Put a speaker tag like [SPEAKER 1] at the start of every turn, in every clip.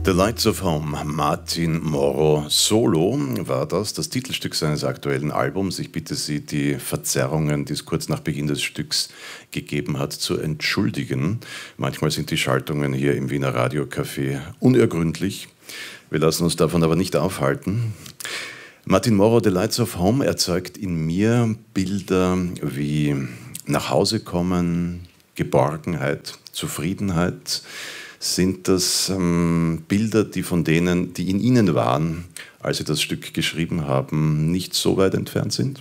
[SPEAKER 1] The Lights of Home, Martin Morrow Solo war das Titelstück seines aktuellen Albums. Ich bitte Sie, die Verzerrungen, die es kurz nach Beginn des Stücks gegeben hat, zu entschuldigen. Manchmal sind die Schaltungen hier im Wiener Radiocafé unergründlich. Wir lassen uns davon aber nicht aufhalten. Martin Morrow, The Lights of Home, erzeugt in mir Bilder wie nach Hause kommen, Geborgenheit, Zufriedenheit. Sind das Bilder, die von denen, die in Ihnen waren, als Sie das Stück geschrieben haben, nicht so weit entfernt sind?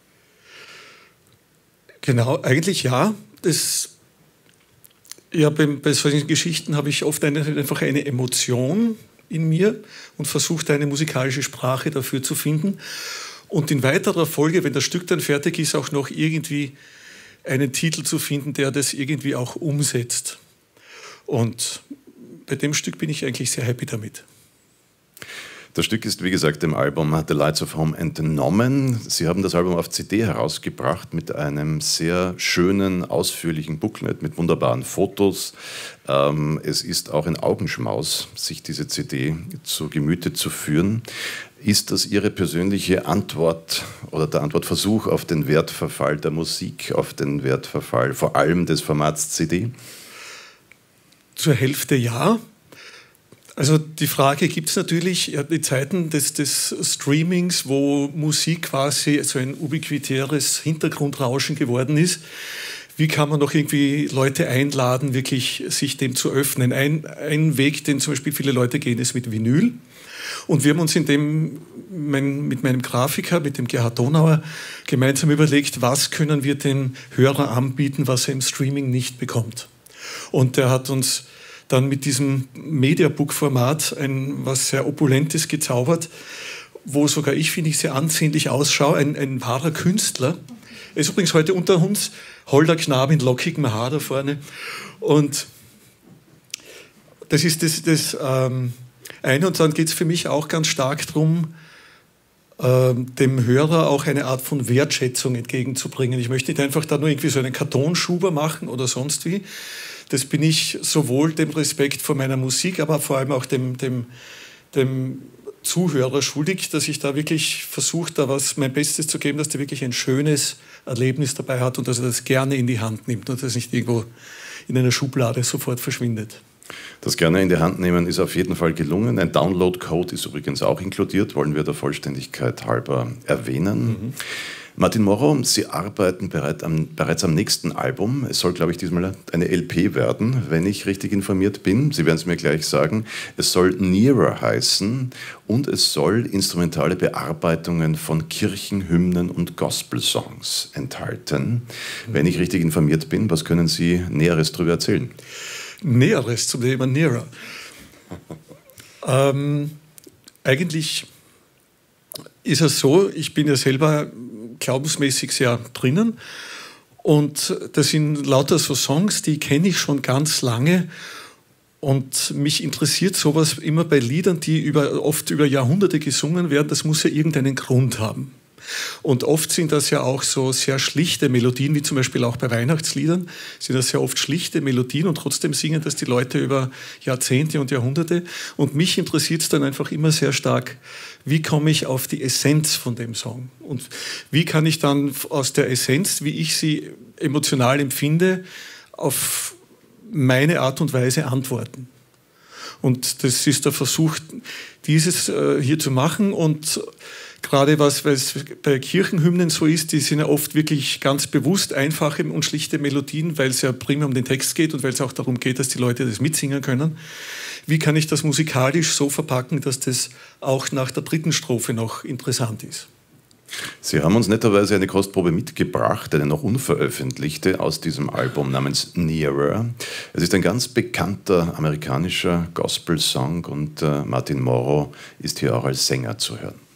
[SPEAKER 2] Genau, eigentlich ja. Bei solchen Geschichten habe ich oft einfach eine Emotion in mir und versuche eine musikalische Sprache dafür zu finden. Und in weiterer Folge, wenn das Stück dann fertig ist, auch noch irgendwie einen Titel zu finden, der das irgendwie auch umsetzt. Und bei dem Stück bin ich eigentlich sehr happy damit.
[SPEAKER 1] Das Stück ist, wie gesagt, dem Album The Lights of Home entnommen. Sie haben das Album auf CD herausgebracht mit einem sehr schönen, ausführlichen Booklet mit wunderbaren Fotos. Es ist auch ein Augenschmaus, sich diese CD zu Gemüte zu führen. Ist das Ihre persönliche Antwort oder der Antwortversuch auf den Wertverfall der Musik, auf den Wertverfall vor allem des Formats CD?
[SPEAKER 2] Zur Hälfte ja. Also die Frage gibt es natürlich, die Zeiten des Streamings, wo Musik quasi so ein ubiquitäres Hintergrundrauschen geworden ist. Wie kann man noch irgendwie Leute einladen, wirklich sich dem zu öffnen? Ein Weg, den zum Beispiel viele Leute gehen, ist mit Vinyl. Und wir haben uns mit meinem Grafiker, mit dem Gerhard Donauer, gemeinsam überlegt, was können wir dem Hörer anbieten, was er im Streaming nicht bekommt. Und der hat uns dann mit diesem Mediabook-Format was sehr Opulentes gezaubert, wo sogar ich, finde ich, sehr ansehnlich ausschaue. Ein wahrer Künstler. Er ist übrigens heute unter uns, holder Knabe in lockigem Haar da vorne. Und das ist das eine. Und dann geht es für mich auch ganz stark darum, dem Hörer auch eine Art von Wertschätzung entgegenzubringen. Ich möchte nicht einfach da nur irgendwie so einen Kartonschuber machen oder sonst wie. Das bin ich sowohl dem Respekt vor meiner Musik, aber vor allem auch dem Zuhörer schuldig, dass ich da wirklich versuche, mein Bestes zu geben, dass der wirklich ein schönes Erlebnis dabei hat und dass er das gerne in die Hand nimmt und das nicht irgendwo in einer Schublade sofort verschwindet.
[SPEAKER 1] Das gerne in die Hand nehmen ist auf jeden Fall gelungen. Ein Download-Code ist übrigens auch inkludiert, wollen wir der Vollständigkeit halber erwähnen. Martin Morrow, Sie arbeiten bereits am nächsten Album. Es soll, glaube ich, diesmal eine LP werden, wenn ich richtig informiert bin. Sie werden es mir gleich sagen. Es soll Nearer heißen und es soll instrumentale Bearbeitungen von Kirchenhymnen und Gospel-Songs enthalten. Wenn ich richtig informiert bin, was können Sie Näheres darüber erzählen?
[SPEAKER 2] Näheres zum Thema Nearer. Eigentlich ist es so, ich bin ja selber glaubensmäßig sehr drinnen und das sind lauter so Songs, die kenne ich schon ganz lange und mich interessiert sowas immer bei Liedern, die oft über Jahrhunderte gesungen werden, das muss ja irgendeinen Grund haben. Und oft sind das ja auch so sehr schlichte Melodien, wie zum Beispiel auch bei Weihnachtsliedern, sind das ja oft schlichte Melodien und trotzdem singen das die Leute über Jahrzehnte und Jahrhunderte. Und mich interessiert es dann einfach immer sehr stark, wie komme ich auf die Essenz von dem Song? Und wie kann ich dann aus der Essenz, wie ich sie emotional empfinde, auf meine Art und Weise antworten? Und das ist der Versuch, dieses hier zu machen und gerade was bei Kirchenhymnen so ist, die sind ja oft wirklich ganz bewusst einfache und schlichte Melodien, weil es ja primär um den Text geht und weil es auch darum geht, dass die Leute das mitsingen können. Wie kann ich das musikalisch so verpacken, dass das auch nach der dritten Strophe noch interessant ist?
[SPEAKER 1] Sie haben uns netterweise eine Kostprobe mitgebracht, eine noch unveröffentlichte aus diesem Album namens Nearer. Es ist ein ganz bekannter amerikanischer Gospel-Song und Martin Morrow ist hier auch als Sänger zu hören.